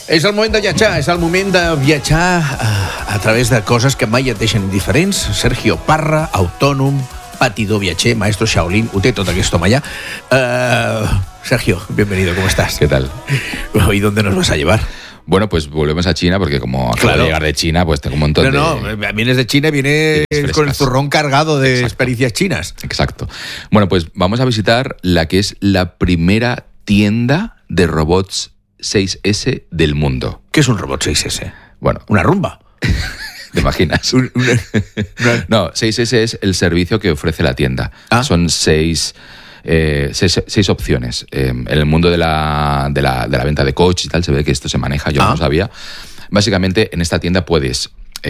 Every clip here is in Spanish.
És el moment de viatjar, és el moment de viatjar a través de coses que mai et deixen indiferents. Sergio Parra, autònom, patidor viatger, maestro Shaolin, ho té tot aquest home allà. Sergio, bienvenido, ¿cómo estás? ¿Qué tal? ¿Y dónde nos vas a llevar? Bueno, pues volvemos a China, porque como acabo de llegar de China, pues tengo un montón de... No, vienes de China, vienes con el zurrón cargado de experiencias chinas. Exacto. Bueno, pues vamos a visitar la que es la primera tienda de robots 6S del mundo. ¿Qué es un robot 6S? Bueno, ¿una rumba? ¿te imaginas? No, 6S es el servicio que ofrece la tienda. Son seis opciones. En el mundo de la venta de coches y tal, se ve que esto se maneja, yo no lo sabía. Básicamente, en esta tienda puedes...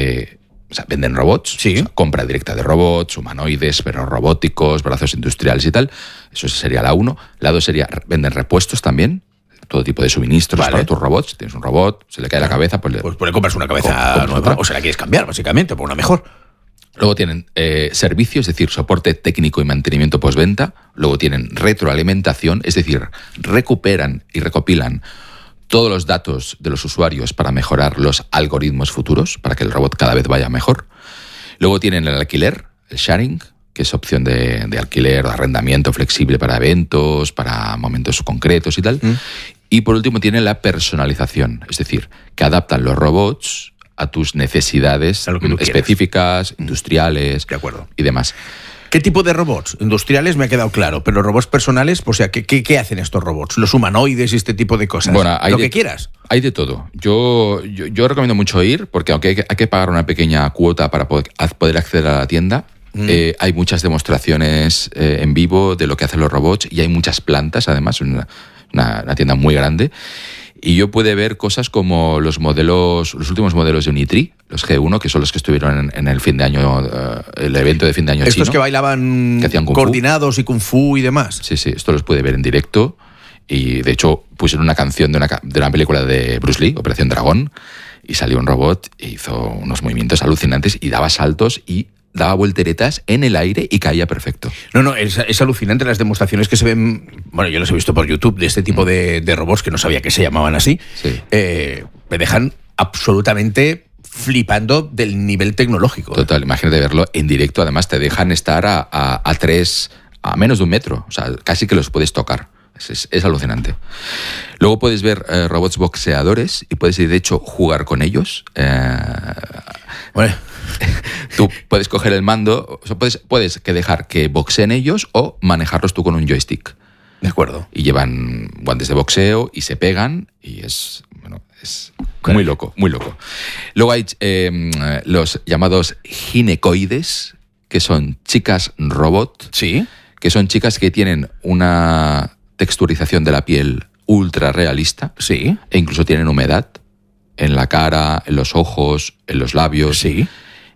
venden robots, sí. Compra directa de robots, humanoides, pero robóticos, brazos industriales y tal. Eso sería la 1. La 2 sería, venden repuestos también, todo tipo de suministros para tus robots. Si tienes un robot, se le cae la cabeza, pues le compras una cabeza nueva, o se la quieres cambiar, básicamente, por una mejor. Luego tienen servicios, es decir, soporte técnico y mantenimiento postventa. Luego tienen retroalimentación, es decir, recuperan y recopilan todos los datos de los usuarios para mejorar los algoritmos futuros, para que el robot cada vez vaya mejor. Luego tienen el alquiler, el sharing, que es opción de alquiler, de arrendamiento flexible para eventos, para momentos concretos y tal. Y por último tienen la personalización, es decir, que adaptan los robots a tus necesidades específicas, industriales, de acuerdo, y demás. ¿Qué tipo de robots? Industriales me ha quedado claro, pero robots personales, o sea, ¿qué hacen estos robots? Los humanoides y este tipo de cosas. Bueno, lo que quieras. Hay de todo. Yo recomiendo mucho ir, porque aunque hay que pagar una pequeña cuota para poder acceder a la tienda, hay muchas demostraciones en vivo de lo que hacen los robots, y hay muchas plantas, además, una tienda muy grande. Y yo pude ver cosas como los últimos modelos de Unitri, los G1, que son los que estuvieron en el fin de año, el evento de fin de año chino. Estos que bailaban que hacían coordinados y kung fu y demás. Sí, esto los pude ver en directo. Y de hecho pusieron una canción de una película de Bruce Lee, Operación Dragón, y salió un robot e hizo unos movimientos alucinantes y daba saltos y daba volteretas en el aire y caía perfecto. No, es alucinante las demostraciones que se ven. Bueno, yo las he visto por YouTube de este tipo de robots que no sabía que se llamaban así. Sí. Me dejan absolutamente flipando del nivel tecnológico. Total, imagínate verlo en directo. Además te dejan estar a menos de 1 metro. O sea, casi que los puedes tocar. Es alucinante. Luego puedes ver robots boxeadores y puedes, de hecho, jugar con ellos. Bueno, tú puedes coger el mando, o sea, puedes dejar que boxeen ellos o manejarlos tú con un joystick. De acuerdo. Y llevan guantes de boxeo y se pegan y es muy loco, muy loco. Luego hay los llamados ginecoides, que son chicas robot. Sí. Que son chicas que tienen una texturización de la piel ultra realista. Sí. E incluso tienen humedad en la cara, en los ojos, en los labios. Sí.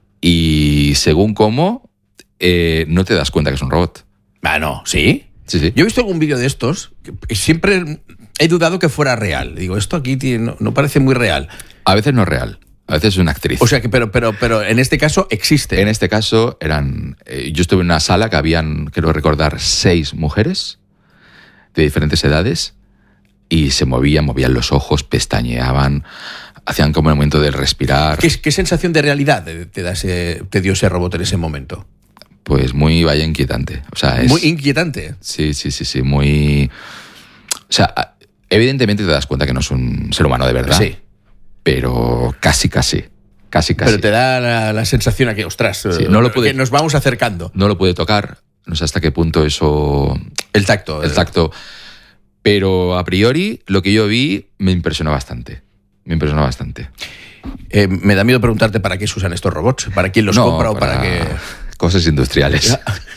Y según cómo, no te das cuenta que es un robot. No, ¿sí? Sí. Yo he visto algún vídeo de estos que siempre he dudado que fuera real. Digo, esto aquí no parece muy real. A veces no es real. A veces es una actriz. O sea que, pero en este caso existe. En este caso eran... yo estuve en una sala que habían, quiero recordar, 6 mujeres de diferentes edades y se movían los ojos, pestañeaban, hacían como el momento del respirar. ¿Qué sensación de realidad te dio ese robot en ese momento? Pues muy inquietante. O sea, muy inquietante. Sí, muy... O sea, evidentemente te das cuenta que no es un ser humano de verdad. Sí. Pero casi. Pero te da la sensación a que, ostras, sí, que nos vamos acercando. No lo pude tocar, no sé hasta qué punto eso... El tacto. Pero a priori, lo que yo vi me impresionó bastante. Me da miedo preguntarte para qué se usan estos robots, para quién los compra o para qué... Cosas industriales.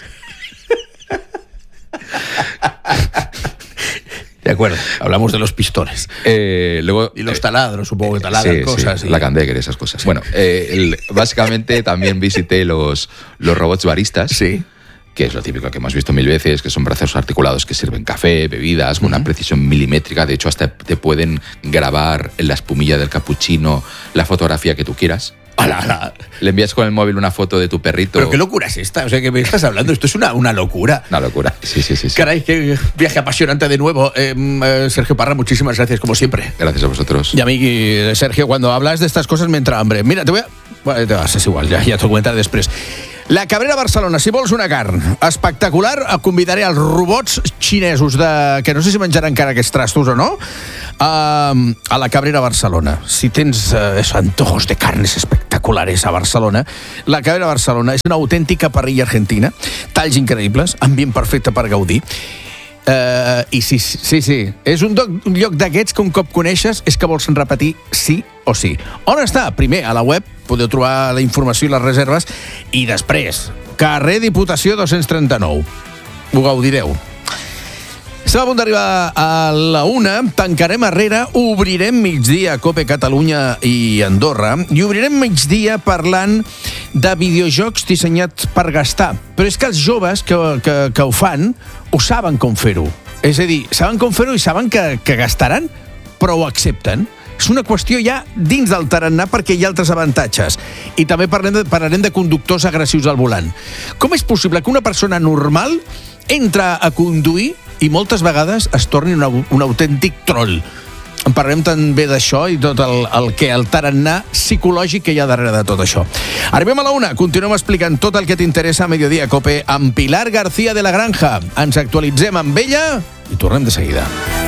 De acuerdo, hablamos de los pistones. Luego, y los taladros, supongo que taladran cosas. Sí, la Candecker, esas cosas. Sí. Bueno, básicamente también visité los robots baristas. Sí. Que es lo típico que hemos visto 1000 veces, que son brazos articulados que sirven café, bebidas, con una precisión milimétrica. De hecho, hasta te pueden grabar en la espumilla del capuchino la fotografía que tú quieras. Hola. Le envías con el móvil una foto de tu perrito. ¿Pero qué locura es esta? O sea, ¿qué me estás hablando? Esto es una locura. Una locura, sí. Caray, qué viaje apasionante de nuevo. Sergio Parra, muchísimas gracias, como siempre. Gracias a vosotros. Y a mí, Sergio, cuando hablas de estas cosas me entra hambre. Mira, Bueno, te vas, és igual, ja t'ho comentaré després. La Cabrera Barcelona, si vols una carn espectacular, convidaré els robots xinesos que no sé si menjaran encara aquests trastos o no, a la Cabrera Barcelona. Si tens antojos de carnes espectaculares a Barcelona, la Cabrera Barcelona és una autèntica parrilla argentina, talls increïbles, ambient perfecte per gaudir. I sí, és un lloc d'aquests que un cop coneixes és que vols repetir sí o sí. On està? Primer, a la web podeu trobar la informació i les reserves, i després, carrer Diputació 239. Ho gaudireu. Estem a punt d'arribar a la 1, tancarem Herrera, obrirem migdia a COPE Catalunya i Andorra, i obrirem migdia parlant de videojocs dissenyats per gastar. Però és que els joves que ho fan ho saben com fer-ho. És a dir, saben com fer-ho i saben que gastaran, però ho accepten. És una qüestió ja dins del tarannà perquè hi ha altres avantatges. I també parlarem de conductors agressius al volant. Com és possible que una persona normal entra a conduir i moltes vegades es torni un autèntic troll? En parlarem també d'això i tot el tarannà psicològic que hi ha darrere de tot això. Arribem a la 1, continuem explicant tot el que t'interessa a Mediodía Cope amb Pilar García de la Granja. Ens actualitzem amb ella i tornem de seguida.